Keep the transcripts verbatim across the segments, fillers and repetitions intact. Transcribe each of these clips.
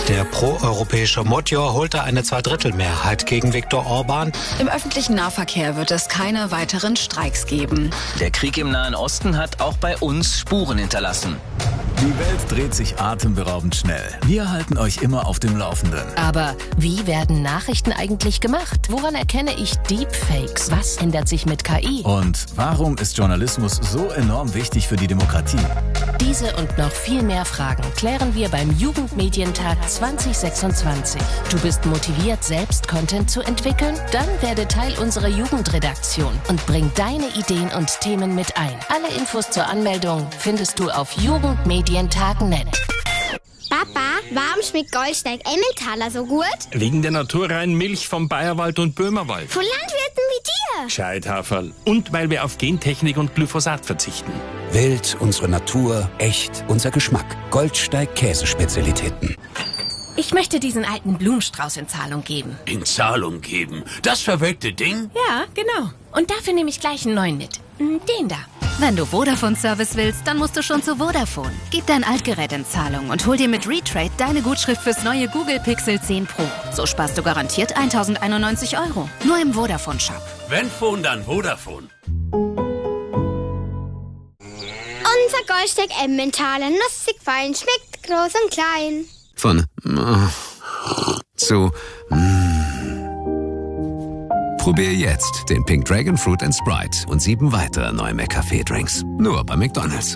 Der proeuropäische Motjor holte eine Zweidrittelmehrheit gegen Viktor Orban. Im öffentlichen Nahverkehr wird es keine weiteren Streiks geben. Der Krieg im Nahen Osten hat auch bei uns Spuren hinterlassen. Die Welt dreht sich atemberaubend schnell. Wir halten euch immer auf dem Laufenden. Aber wie werden Nachrichten eigentlich gemacht? Woran erkenne ich Deepfakes? Was ändert sich mit K I? Und warum ist Journalismus so enorm wichtig für die Demokratie? Diese und noch viel mehr Fragen klären wir beim Jugendmedientag zwanzig sechsundzwanzig. Du bist motiviert, selbst Content zu entwickeln? Dann werde Teil unserer Jugendredaktion und bring deine Ideen und Themen mit ein. Alle Infos zur Anmeldung findest du auf jugendmedientag punkt net. Papa, warum schmeckt Goldsteig Emmentaler so gut? Wegen der naturreinen Milch vom Bayerwald und Böhmerwald. Von Landwirten wie dir. Scheithaferl. Und weil wir auf Gentechnik und Glyphosat verzichten. Wild, unsere Natur, echt, unser Geschmack. Goldsteig Käsespezialitäten. Ich möchte diesen alten Blumenstrauß in Zahlung geben. In Zahlung geben? Das verwelkte Ding? Ja, genau. Und dafür nehme ich gleich einen neuen mit. Den da. Wenn du Vodafone-Service willst, dann musst du schon zu Vodafone. Gib dein Altgerät in Zahlung und hol dir mit Retrade deine Gutschrift fürs neue Google Pixel zehn Pro. So sparst du garantiert tausendeinundneunzig Euro. Nur im Vodafone-Shop. Wenn Phone, dann Vodafone. Unser Goldsteig Emmentaler, nussig fein, schmeckt groß und klein. Von äh, zu mm. Probier jetzt den Pink Dragon Fruit and Sprite und sieben weitere neue McCafé-Drinks. Nur bei McDonald's.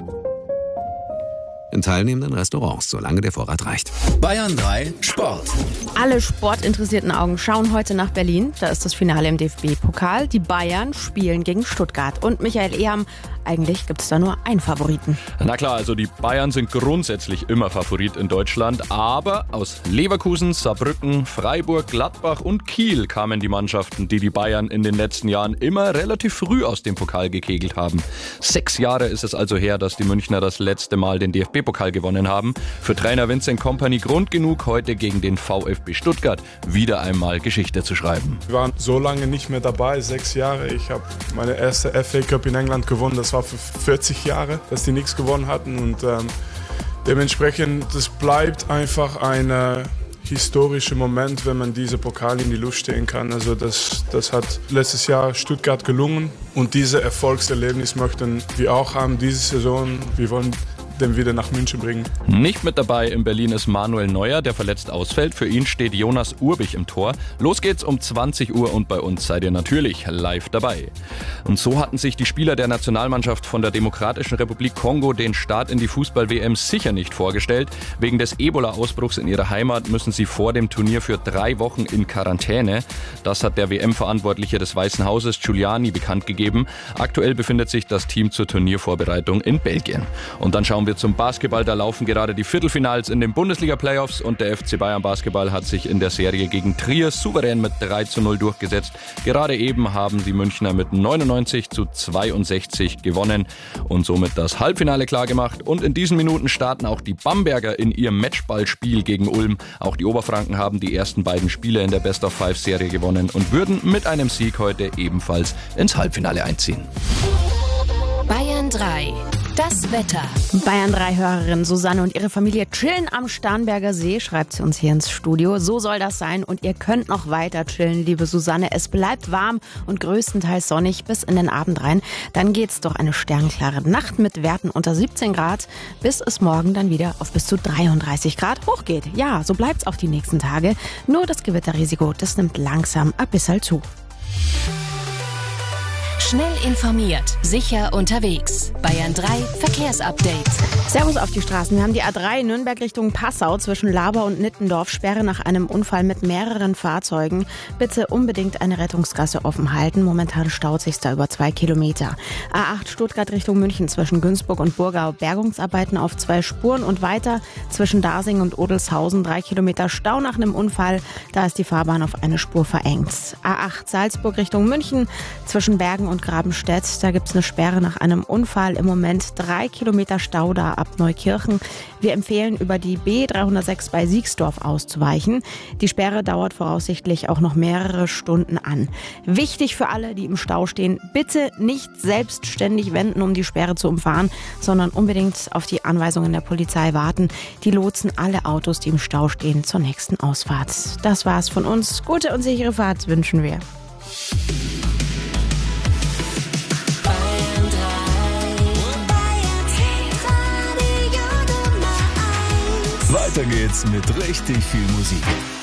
In teilnehmenden Restaurants, solange der Vorrat reicht. Bayern drei Sport. Alle sportinteressierten Augen schauen heute nach Berlin. Da ist das Finale im D F B-Pokal. Die Bayern spielen gegen Stuttgart. Und Michael Ehrm, eigentlich gibt es da nur einen Favoriten. Na klar, also die Bayern sind grundsätzlich immer Favorit in Deutschland. Aber aus Leverkusen, Saarbrücken, Freiburg, Gladbach und Kiel kamen die Mannschaften, die die Bayern in den letzten Jahren immer relativ früh aus dem Pokal gekegelt haben. Sechs Jahre ist es also her, dass die Münchner das letzte Mal den D F B-Pokal gewonnen haben. Für Trainer Vincent Kompany Grund genug, heute gegen den VfB Stuttgart wieder einmal Geschichte zu schreiben. Wir waren so lange nicht mehr dabei, sechs Jahre. Ich habe meine erste F A Cup in England gewonnen. Das war für vierzig Jahre, dass die nichts gewonnen hatten. Und ähm, dementsprechend, das bleibt einfach ein äh, historischer Moment, wenn man diese Pokal in die Luft stehen kann. Also das, das hat letztes Jahr Stuttgart gelungen. Und dieses Erfolgserlebnis möchten wir auch haben diese Saison. Wir wollen den wieder nach München bringen. Nicht mit dabei in Berlin ist Manuel Neuer, der verletzt ausfällt. Für ihn steht Jonas Urbich im Tor. Los geht's um zwanzig Uhr und bei uns seid ihr natürlich live dabei. Und so hatten sich die Spieler der Nationalmannschaft von der Demokratischen Republik Kongo den Start in die Fußball-W M sicher nicht vorgestellt. Wegen des Ebola-Ausbruchs in ihrer Heimat müssen sie vor dem Turnier für drei Wochen in Quarantäne. Das hat der W M-Verantwortliche des Weißen Hauses, Giuliani, bekannt gegeben. Aktuell befindet sich das Team zur Turniervorbereitung in Belgien. Und dann schauen wir zum Basketball. Da laufen gerade die Viertelfinals in den Bundesliga-Playoffs und der F C Bayern Basketball hat sich in der Serie gegen Trier souverän mit drei zu null durchgesetzt. Gerade eben haben die Münchner mit neunundneunzig zu zweiundsechzig gewonnen und somit das Halbfinale klargemacht. Und in diesen Minuten starten auch die Bamberger in ihr Matchballspiel gegen Ulm. Auch die Oberfranken haben die ersten beiden Spiele in der Best-of-Five-Serie gewonnen und würden mit einem Sieg heute ebenfalls ins Halbfinale einziehen. Bayern drei. Das Wetter. Bayern drei Hörerin Susanne und ihre Familie chillen am Starnberger See, schreibt sie uns hier ins Studio. So soll das sein und ihr könnt noch weiter chillen, liebe Susanne. Es bleibt warm und größtenteils sonnig bis in den Abend rein. Dann geht's durch eine sternklare Nacht mit Werten unter siebzehn Grad, bis es morgen dann wieder auf bis zu dreiunddreißig Grad hochgeht. Ja, so bleibt's auch die nächsten Tage. Nur das Gewitterrisiko, das nimmt langsam ein bisschen zu. Schnell informiert, sicher unterwegs. Bayern drei Verkehrsupdate. Servus auf die Straßen. Wir haben die A drei Nürnberg Richtung Passau zwischen Laber und Nittendorf. Sperre nach einem Unfall mit mehreren Fahrzeugen. Bitte unbedingt eine Rettungsgasse offen halten. Momentan staut sich da über zwei Kilometer. A acht Stuttgart Richtung München zwischen Günzburg und Burgau. Bergungsarbeiten auf zwei Spuren und weiter zwischen Dasing und Odelshausen. Drei Kilometer Stau nach einem Unfall. Da ist die Fahrbahn auf eine Spur verengt. A acht Salzburg Richtung München zwischen Bergen und und Grabenstedt. Da gibt es eine Sperre nach einem Unfall. Im Moment drei Kilometer Stau da ab Neukirchen. Wir empfehlen, über die B dreihundertsechs bei Siegsdorf auszuweichen. Die Sperre dauert voraussichtlich auch noch mehrere Stunden an. Wichtig für alle, die im Stau stehen, bitte nicht selbstständig wenden, um die Sperre zu umfahren, sondern unbedingt auf die Anweisungen der Polizei warten. Die lotsen alle Autos, die im Stau stehen, zur nächsten Ausfahrt. Das war's von uns. Gute und sichere Fahrt wünschen wir. Weiter geht's mit richtig viel Musik.